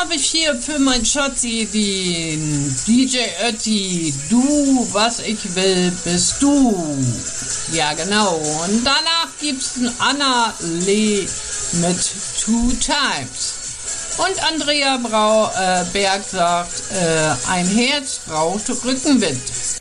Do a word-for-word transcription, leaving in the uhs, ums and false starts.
habe ich hier für mein Schatzi den D J Ötti. Du, was ich will, bist du. Ja, genau. Und danach gibt's ein Anna Lee mit Two Times. Und Andrea Brau, äh, Berg sagt, äh, ein Herz braucht Rückenwind.